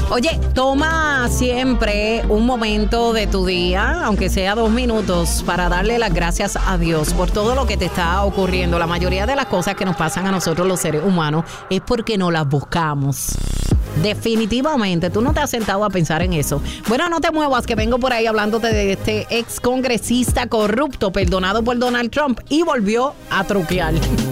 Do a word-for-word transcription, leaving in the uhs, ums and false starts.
Oye, toma siempre un momento de tu día, aunque sea dos minutos, para darle las gracias a Dios por todo lo que te está ocurriendo. La mayoría de las cosas que nos pasan a nosotros los seres humanos es porque no las buscamos. Definitivamente, tú no te has sentado a pensar en eso. Bueno, no te muevas, que vengo por ahí hablándote de este ex congresista corrupto, perdonado por Donald Trump, y volvió a truquear.